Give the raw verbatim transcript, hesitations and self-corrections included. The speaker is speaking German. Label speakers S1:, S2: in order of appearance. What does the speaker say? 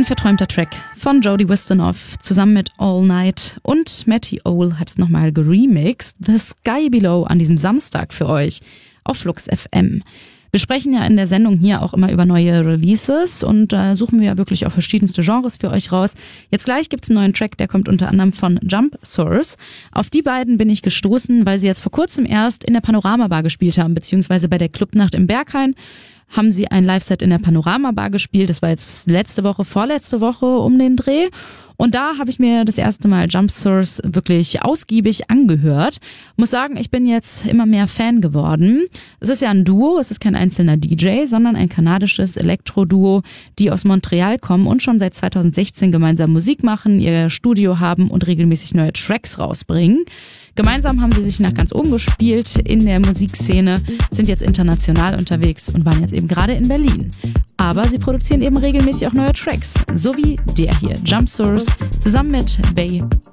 S1: Ein verträumter Track von Jody Wisternoff zusammen mit All Night und Matty Owl hat es nochmal geremixed. The Sky Below an diesem Samstag für euch auf Flux F M. Wir sprechen ja in der Sendung hier auch immer über neue Releases und da äh, suchen wir ja wirklich auch verschiedenste Genres für euch raus. Jetzt gleich gibt's einen neuen Track, der kommt unter anderem von Jump Source. Auf die beiden bin ich gestoßen, weil sie jetzt vor kurzem erst in der Panorama Bar gespielt haben, beziehungsweise bei der Clubnacht im Berghain haben sie ein Live-Set in der Panorama Bar gespielt. Das war jetzt letzte Woche, vorletzte Woche um den Dreh. Und da habe ich mir das erste Mal Jump Source wirklich ausgiebig angehört. Muss sagen, ich bin jetzt immer mehr Fan geworden. Es ist ja ein Duo, es ist kein einzelner D J, sondern ein kanadisches Elektro-Duo, die aus Montreal kommen und schon seit zweitausendsechzehn gemeinsam Musik machen, ihr Studio haben und regelmäßig neue Tracks rausbringen. Gemeinsam haben sie sich nach ganz oben gespielt in der Musikszene, sind jetzt international unterwegs und waren jetzt eben gerade in Berlin. Aber sie produzieren eben regelmäßig auch neue Tracks, so wie der hier, Jump Source, zusammen mit Bay